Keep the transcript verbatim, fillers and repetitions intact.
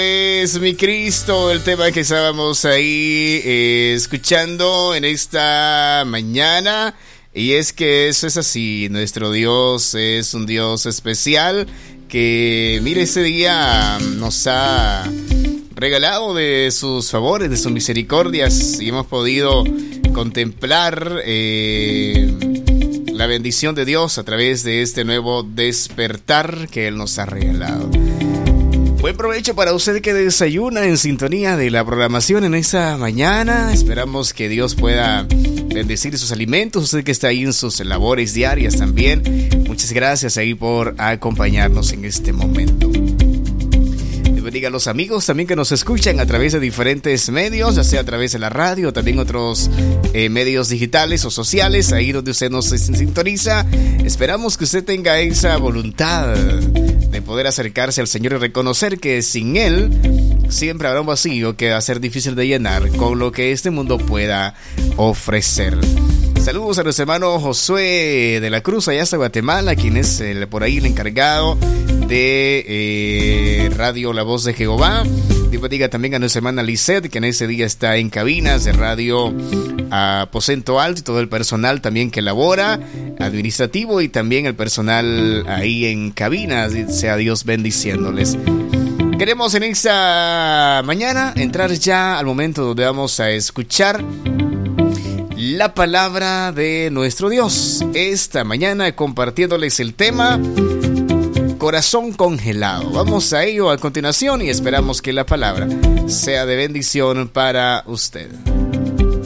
Es mi Cristo, el tema que estábamos ahí eh, escuchando en esta mañana. Y es que eso es así, nuestro Dios es un Dios especial que, mire, ese día nos ha regalado de sus favores, de sus misericordias, y hemos podido contemplar eh, la bendición de Dios a través de este nuevo despertar que Él nos ha regalado. Buen provecho para usted que desayuna en sintonía de la programación en esta mañana. Esperamos que Dios pueda bendecir sus alimentos. Usted que está ahí en sus labores diarias también. Muchas gracias ahí por acompañarnos en este momento. Dios bendiga a los amigos también que nos escuchan a través de diferentes medios, ya sea a través de la radio, también otros eh, medios digitales o sociales, ahí donde usted nos sintoniza. Esperamos que usted tenga esa voluntad de poder acercarse al Señor y reconocer que sin Él siempre habrá un vacío que va a ser difícil de llenar con lo que este mundo pueda ofrecer. Saludos a nuestro hermano Josué de la Cruz, allá hasta Guatemala, quien es el, por ahí el encargado de eh, Radio La Voz de Jehová. Dios bendiga también a nuestra hermana Lisette, que en ese día está en cabinas de Radio Aposento Alto, y todo el personal también que labora, administrativo, y también el personal ahí en cabinas. Sea Dios bendiciéndoles. Queremos en esta mañana entrar ya al momento donde vamos a escuchar la palabra de nuestro Dios. Esta mañana compartiéndoles el tema Corazón Congelado. Vamos a ello a continuación y esperamos que la palabra sea de bendición para usted.